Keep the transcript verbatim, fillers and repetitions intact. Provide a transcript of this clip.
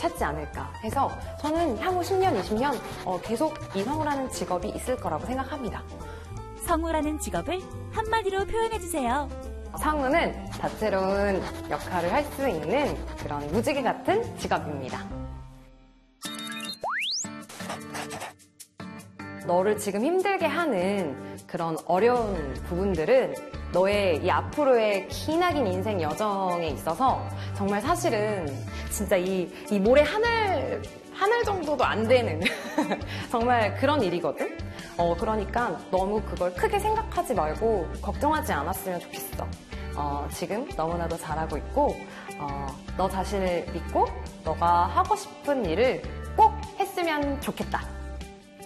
찾지 않을까 해서 저는 향후 십 년, 이십 년 어, 계속 이 성우라는 직업이 있을 거라고 생각합니다. 성우라는 직업을 한마디로 표현해주세요. 성우는 다채로운 역할을 할 수 있는 그런 무지개 같은 직업입니다. 너를 지금 힘들게 하는 그런 어려운 부분들은 너의 이 앞으로의 기나긴 인생 여정에 있어서 정말 사실은 진짜 이, 이 모래 하늘, 하늘 정도도 안 되는 정말 그런 일이거든? 어, 그러니까 너무 그걸 크게 생각하지 말고 걱정하지 않았으면 좋겠어. 어, 지금 너무나도 잘하고 있고, 어, 너 자신을 믿고 너가 하고 싶은 일을 꼭 했으면 좋겠다.